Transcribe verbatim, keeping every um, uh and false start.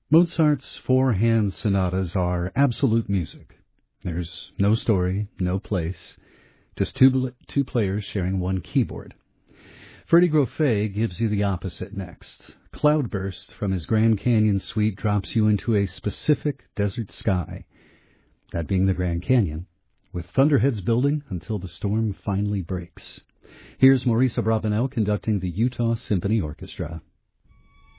Mozart's four-hand sonatas are absolute music. There's no story, no place, just two, two players sharing one keyboard. Freddie Grofé gives you the opposite next. Cloudburst from his Grand Canyon suite drops you into a specific desert sky, that being the Grand Canyon, with thunderheads building until the storm finally breaks. Here's Maurice Abravanel conducting the Utah Symphony Orchestra.